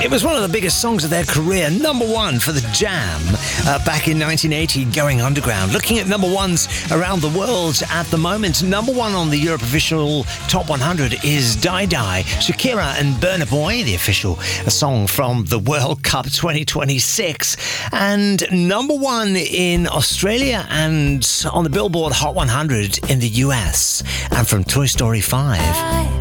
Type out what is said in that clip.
It was one of the biggest songs of their career, number one for The Jam back in 1980, going underground. Looking at number ones around the world at the moment, number one on the Europe official Top 100 is Die Die, Shakira and Burna Boy, the official song from the World Cup 2026. And number one in Australia and on the Billboard Hot 100 in the US. And from Toy Story 5.